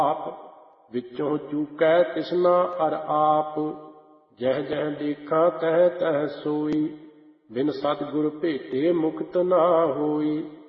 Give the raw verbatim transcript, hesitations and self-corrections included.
ਆਪ ਵਿੱਚੋਂ ਚੂਕੈ ਤਿਸਨਾ ਅਰ ਆਪ। ਜਹ ਜਹ ਦੇਖਾ ਤਹ ਤਹ ਸੋਈ, ਬਿਨ ਸਤਿਗੁਰ ਭੇਟੇ ਮੁਕਤ ਨਾ ਹੋਈ।